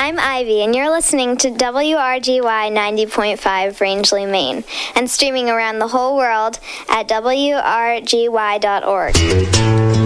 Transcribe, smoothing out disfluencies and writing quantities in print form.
I'm Ivy, and you're listening to WRGY 90.5 Rangeley, Maine, and streaming around the whole world at WRGY.org.